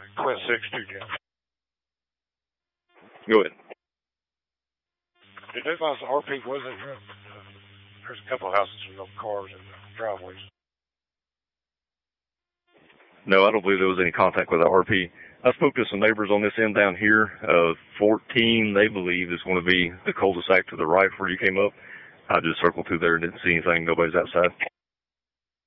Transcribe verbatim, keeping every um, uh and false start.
Clint six two, Jim. Go ahead. Did they find some R P? Was it? Uh, there's a couple of houses with no cars and driveways. No, I don't believe there was any contact with the R P. I spoke to some neighbors on this end down here. Uh, fourteen, they believe, is going to be the cul-de-sac to the right where you came up. I just circled through there and didn't see anything. Nobody's outside.